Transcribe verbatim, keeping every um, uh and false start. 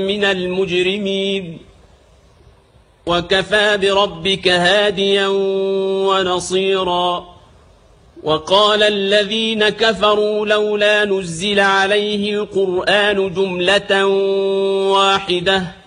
من المجرمين وكفى بربك هاديا ونصيرا وقال الذين كفروا لولا نزل عليه القرآن جملة واحدة